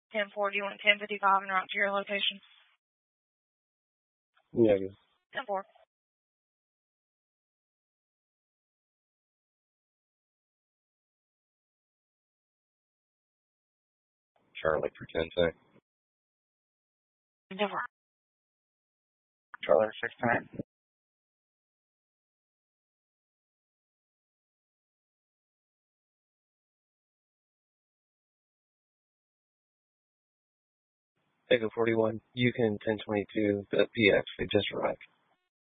10-4, do you want 1055 and route to your location? Negative. 10-4. Charlie for 10-6. 10-4. Charlie 6-9. Echo 41, Yukon 1022, the PX, they just arrived.